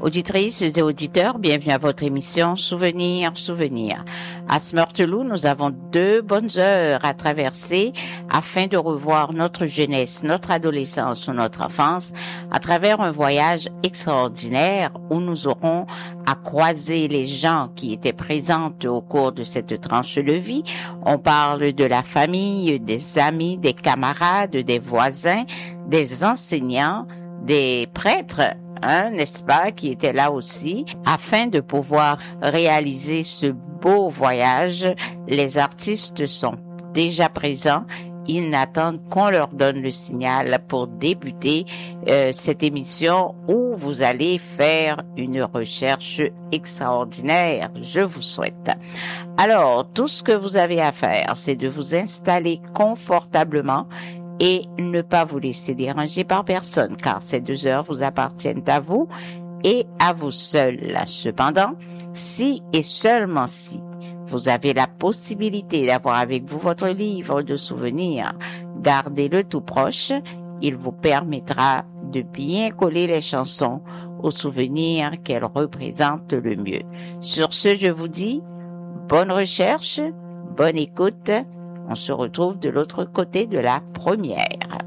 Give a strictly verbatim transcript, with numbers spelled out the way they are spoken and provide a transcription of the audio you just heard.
Auditrices et auditeurs, bienvenue à votre émission Souvenirs, Souvenirs. À Smurtelou, nous avons deux bonnes heures à traverser afin de revoir notre jeunesse, notre adolescence ou notre enfance à travers un voyage extraordinaire où nous aurons à croiser les gens qui étaient présents au cours de cette tranche de vie. On parle de la famille, des amis, des camarades, des voisins, des enseignants, des prêtres, hein, n'est-ce pas, qui étaient là aussi, afin de pouvoir réaliser ce beau voyage. Les artistes sont déjà présents. Ils n'attendent qu'on leur donne le signal pour débuter euh, cette émission où vous allez faire une recherche extraordinaire. Je vous souhaite. Alors, tout ce que vous avez à faire, c'est de vous installer confortablement et ne pas vous laisser déranger par personne, car ces deux heures vous appartiennent à vous et à vous seuls. Cependant, si et seulement si vous avez la possibilité d'avoir avec vous votre livre de souvenirs, gardez-le tout proche. Il vous permettra de bien coller les chansons aux souvenirs qu'elles représentent le mieux. Sur ce, je vous dis bonne recherche, bonne écoute. On se retrouve de l'autre côté de la première.